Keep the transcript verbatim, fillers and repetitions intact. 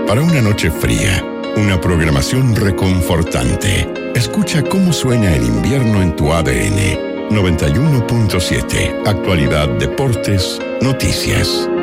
Para una noche fría, una programación reconfortante. Escucha cómo suena el invierno en tu A D N. noventa y uno punto siete. Actualidad, deportes, noticias.